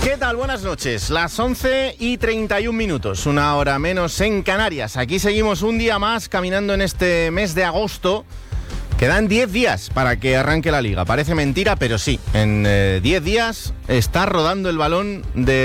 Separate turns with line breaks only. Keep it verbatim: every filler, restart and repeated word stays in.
¿Qué tal? Buenas noches. Las once y treinta y un minutos, una hora menos en Canarias. Aquí seguimos un día más caminando en este mes de agosto. Quedan diez días para que arranque la Liga. Parece mentira, pero sí. En diez días está rodando el balón de